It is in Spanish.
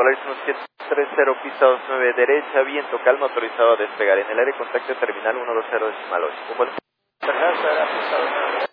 Polaris 1730, pista 29 derecha, viento calmo, autorizado a despegar. En el aire contacto terminal 120 decimal 8.